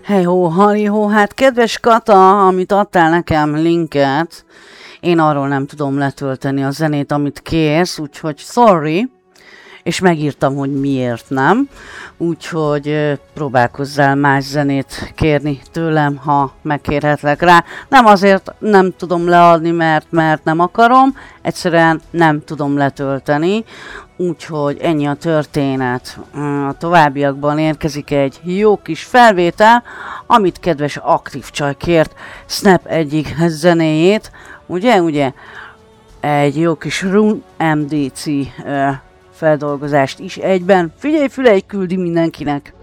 Hejhó, halihó, hát kedves Kata, amit adtál nekem linket, én arról nem tudom letölteni a zenét, amit kérsz, úgyhogy sorry, és megírtam, hogy miért nem, úgyhogy próbálkozzál más zenét kérni tőlem, ha megkérhetlek rá. Nem azért nem tudom leadni, mert nem akarom, egyszerűen nem tudom letölteni, úgyhogy ennyi a történet. A továbbiakban érkezik egy jó kis felvétel, amit kedves aktív csaj kért, Snap egyik zenéjét, ugye, egy jó kis Rune MDC feldolgozást is egyben. Figyelj, küldi mindenkinek!